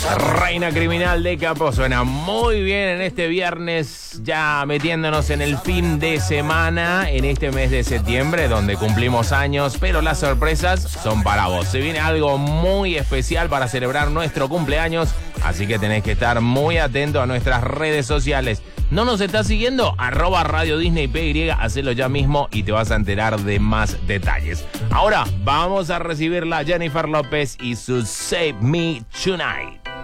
Reina Criminal de Capo suena muy bien en este viernes, ya metiéndonos en el fin de semana, en este mes de septiembre, donde cumplimos años, pero las sorpresas son para vos. Se viene algo muy especial para celebrar nuestro cumpleaños, así que tenés que estar muy atento a nuestras redes sociales. ¿No nos estás siguiendo? @Radio Disney PY, hacelo ya mismo y te vas a enterar de más detalles. Ahora vamos a recibirla a Jennifer López y su Save Me Tonight.